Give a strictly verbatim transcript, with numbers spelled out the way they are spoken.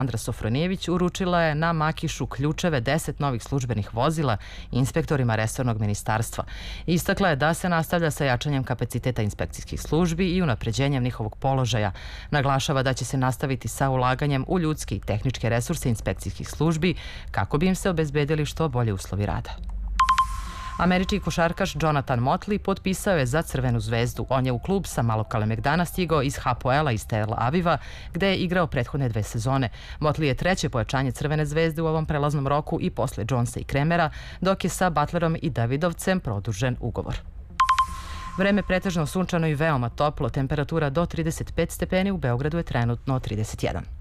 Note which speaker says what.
Speaker 1: Andra Sofronijević uručila je na Makišu ključeve deset novih službenih vozila inspektorima resornog ministarstva. Istakla je da se nastavlja sa jačanjem kapaciteta inspekcijskih službi i unapređenjem njihovog položaja. Naglašava da će se nastaviti sa ulaganjem u ljudske i tehničke resurse inspekcijskih službi kako bi im se obezbedili što bolje uslovi rada. Američki košarkaš Jonathan Motley potpisao je za Crvenu zvezdu. On je u klub sa Malog Kalemegdana stigao iz Hapoela iz Tel Aviva, gde je igrao prethodne dve sezone. Motley je treće pojačanje Crvene zvezde u ovom prelaznom roku i posle Jonesa i Kremera, dok je sa Butlerom i Davidovcem produžen ugovor. Vreme pretežno sunčano i veoma toplo, temperatura do trideset pet stepeni, u Beogradu je trenutno trideset jedan.